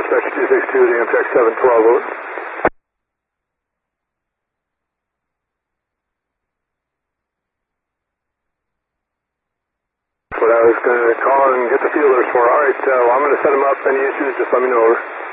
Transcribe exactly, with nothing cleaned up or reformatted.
Dispatch two six two, the Amtrak seven twelve, over. What I was going to call and get the feelers for. All right, uh, well, I'm going to set them up. Any issues, just let me know, over.